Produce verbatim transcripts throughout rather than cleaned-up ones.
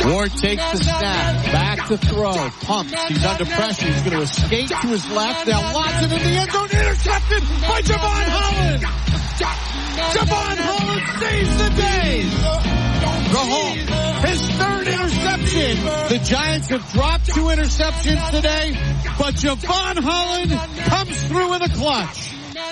Ward takes the snap, back to throw, pumps, he's under pressure, he's going to escape to his left, now Watson in the end zone, intercepted by Javon Holland! Javon Holland saves the day! The Hawk, his third interception! The Giants have dropped two interceptions today, but Javon Holland comes through in the clutch!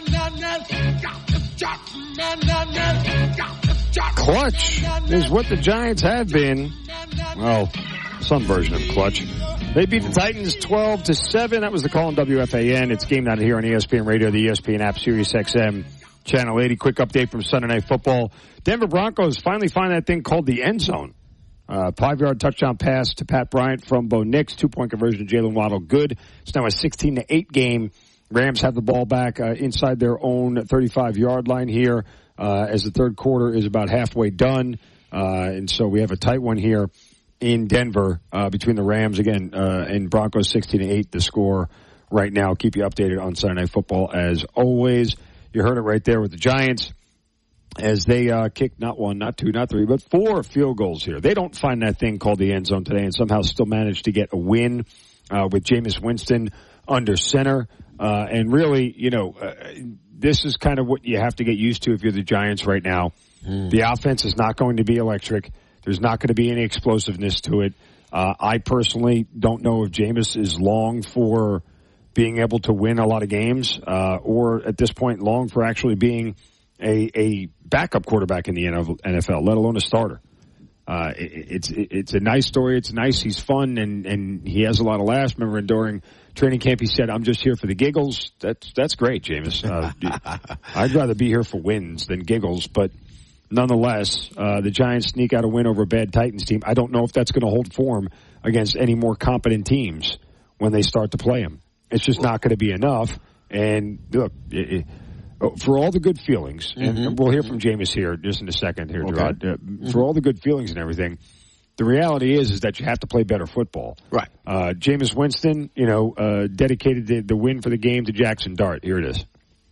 Clutch is what the Giants have been. Well, some version of clutch. They beat the Titans twelve to seven. That was the call on W F A N. It's Game Night here on E S P N Radio, the E S P N app, Sirius X M, Channel eighty. Quick update from Sunday Night Football. Denver Broncos finally find that thing called the end zone. Uh, five-yard touchdown pass to Pat Bryant from Bo Nix. Two-point conversion to Jalen Waddle. Good. It's now a sixteen to eight game. Rams have the ball back uh, inside their own thirty-five-yard line here uh, as the third quarter is about halfway done. Uh, and so we have a tight one here in Denver uh, between the Rams, again, uh, and Broncos sixteen to eight, the score right now. Keep you updated on Sunday Night Football as always. You heard it right there with the Giants as they uh, kick not one, not two, not three, but four field goals here. They don't find that thing called the end zone today and somehow still manage to get a win uh, with Jameis Winston under center. Uh, and really, you know, uh, this is kind of what you have to get used to if you're the Giants right now. Mm. The offense is not going to be electric. There's not going to be any explosiveness to it. Uh, I personally don't know if Jameis is long for being able to win a lot of games, uh, or at this point long for actually being a, a backup quarterback in the N F L, let alone a starter. Uh, it, it's, it, it's a nice story. It's nice. He's fun and, and he has a lot of laughs. Remember during training camp, he said, I'm just here for the giggles. That's, that's great, Jameis. Uh, I'd rather be here for wins than giggles, but nonetheless, uh, the Giants sneak out a win over a bad Titans team. I don't know if that's going to hold form against any more competent teams when they start to play them. It's just not going to be enough. And look, it, it, for all the good feelings, mm-hmm. and we'll hear from Jameis here just in a second here, okay. Gerard. Uh, mm-hmm. For all the good feelings and everything, the reality is is that you have to play better football. Right. Uh, Jameis Winston, you know, uh, dedicated the, the win for the game to Jackson Dart. Here it is.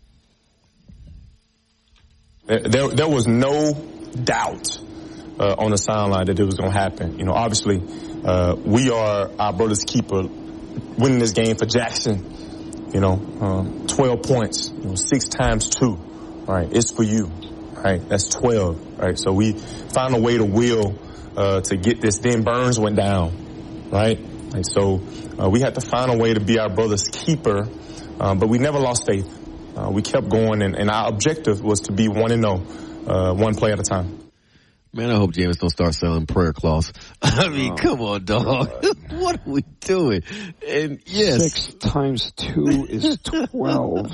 There, there was no doubt uh, on the sideline that it was going to happen. You know, obviously, uh, we are our brother's keeper, winning this game for Jackson. You know, um, twelve points, you know, six times two, right? It's for you, right? That's twelve, right? So we found a way to will uh, to get this. Then Burns went down, right? And so uh, we had to find a way to be our brother's keeper, um, but we never lost faith. Uh, we kept going, and, and our objective was to be one and zero, uh, one play at a time. Man, I hope Jameis don't start selling prayer cloths. I mean, oh, come on, dog. What are we doing? And yes, six times two is twelve.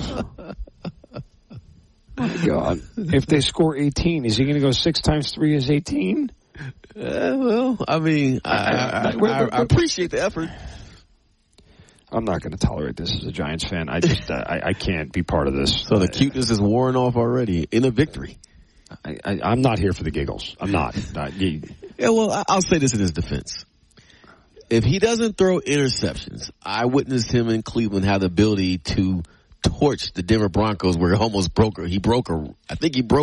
My God! If they score eighteen, is he going to go six times three is eighteen? Uh, well, I mean, I, I, I, I, I appreciate the effort. I'm not going to tolerate this as a Giants fan. I just, I, I can't be part of this. So the cuteness is worn off already in a victory. I, I, I'm not here for the giggles. I'm not. not you, yeah, well, I'll say this in his defense. If he doesn't throw interceptions, I witnessed him in Cleveland have the ability to torch the Denver Broncos where he almost broke her. He broke a, I think he broke